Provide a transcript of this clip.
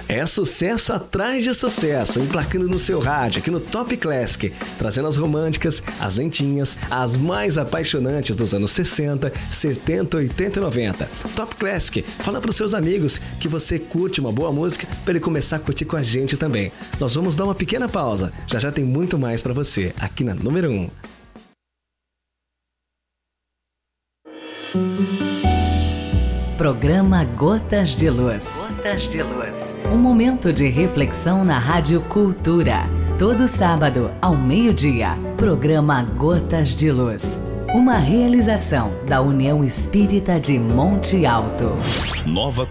É sucesso atrás de sucesso, emplacando no seu rádio, aqui no Top Classic, trazendo as românticas, as lentinhas, as mais apaixonantes dos anos 60, 70, 80 e 90. Top Classic, fala para os seus amigos que você curte uma boa música para ele começar a curtir com a gente também. Nós vamos dar uma pequena pausa, já tem muito mais para você, aqui na número 1. Programa Gotas de Luz. Gotas de Luz. Um momento de reflexão na Rádio Cultura. Todo sábado, ao meio-dia. Programa Gotas de Luz. Uma realização da União Espírita de Monte Alto. Nova